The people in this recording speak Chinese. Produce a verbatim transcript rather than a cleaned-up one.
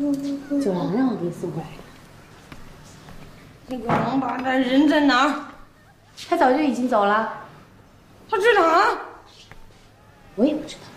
就让让我给你送过来的。 那个王八蛋人在哪儿？ 他早就已经走了。 他去哪儿？ 我也不知道。